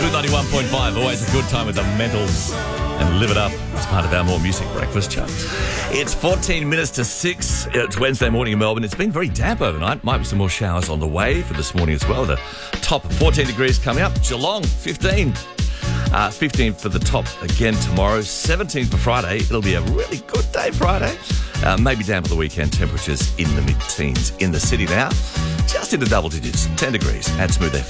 Smooth 91.5, always a good time with the Mentals. And live it up as part of our More Music Breakfast chat. It's 14 minutes to 6. It's Wednesday morning in Melbourne. It's been very damp overnight. Might be some more showers on the way for this morning as well. The top 14 degrees coming up. Geelong, 15. 15 for the top again tomorrow. 17 for Friday. It'll be a really good day Friday. Maybe down for the weekend. Temperatures in the mid-teens in the city now. Just into double digits. 10 degrees at Smooth FM.